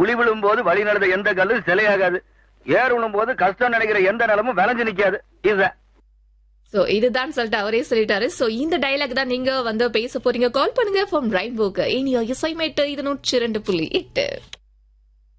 உளி விழும் போது வழி நடந்த எந்த கல்லும் சிலையாகாது. ஏர் விழும் போது கஷ்டம் நினைக்கிற எந்த நிலமும் விளைஞ்சு நிக்காது. இதுதான். சோ இதுதான் சொல்லிட்டு அவரே சொல்லிட்டாரு. சோ இந்த டயலாக் தான் நீங்க வந்து பேச போறீங்க. கால் பண்ணுங்க ஃப்ரம் ரெயின்போக்கு. இனிய இசைமேட்டு இது 102.8.